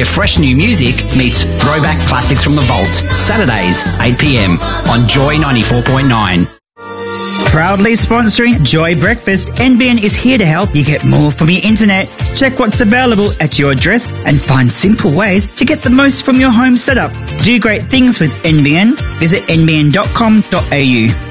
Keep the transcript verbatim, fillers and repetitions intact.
where fresh new music meets throwback classics from the vault. Saturdays, eight p m on Joy ninety-four point nine. Proudly sponsoring Joy Breakfast, N B N is here to help you get more from your internet. Check what's available at your address and find simple ways to get the most from your home setup. Do great things with N B N. Visit N B N dot com dot A U.